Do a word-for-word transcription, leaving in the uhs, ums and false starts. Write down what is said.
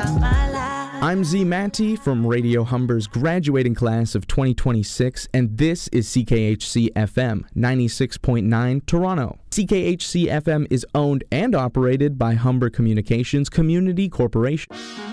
about my life. I'm Z Matty from Radio Humber's graduating class of twenty twenty-six, and this is C K H C F M ninety-six point nine Toronto. C K H C F M is owned and operated by Humber Communications Community Corporation.